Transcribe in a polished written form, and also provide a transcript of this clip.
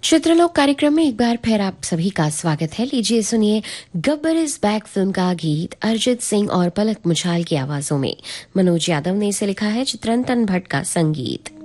चित्रलोक कार्यक्रम में एक बार फिर आप सभी का स्वागत है। लीजिए सुनिए गब्बर इज बैक फिल्म का गीत अरिजीत सिंह और पलक मुछाल की आवाजों में। मनोज यादव ने इसे लिखा है, चित्रंतन भट्ट का संगीत।